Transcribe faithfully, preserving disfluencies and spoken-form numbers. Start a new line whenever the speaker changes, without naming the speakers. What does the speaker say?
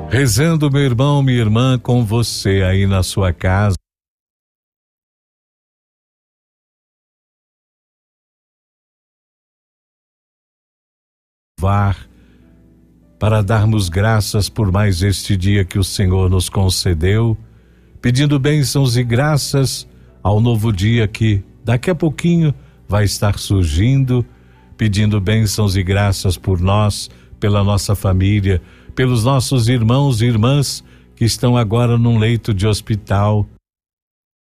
Rezando, meu irmão, minha irmã, com você aí na sua casa. Para darmos graças por mais este dia que o Senhor nos concedeu, pedindo bênçãos e graças ao novo dia que daqui a pouquinho vai estar surgindo, pedindo bênçãos e graças por nós, pela nossa família, pelos nossos irmãos e irmãs que estão agora num leito de hospital,